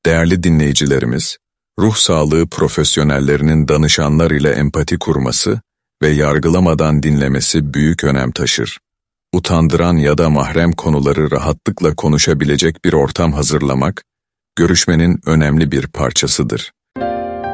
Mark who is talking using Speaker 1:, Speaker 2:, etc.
Speaker 1: Değerli dinleyicilerimiz, ruh sağlığı profesyonellerinin danışanlar ile empati kurması ve yargılamadan dinlemesi büyük önem taşır. Utandıran ya da mahrem konuları rahatlıkla konuşabilecek bir ortam hazırlamak, görüşmenin önemli bir parçasıdır.